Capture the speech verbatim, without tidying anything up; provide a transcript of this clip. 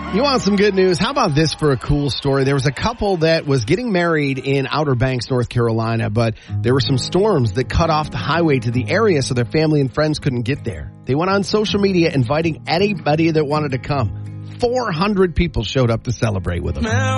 You want some good news? How about this for a cool story? There was a couple that was getting married in Outer Banks, North Carolina, but there were some storms that cut off the highway to the area so their family and friends couldn't get there. They went on social media inviting anybody that wanted to come. four hundred people showed up to celebrate with them.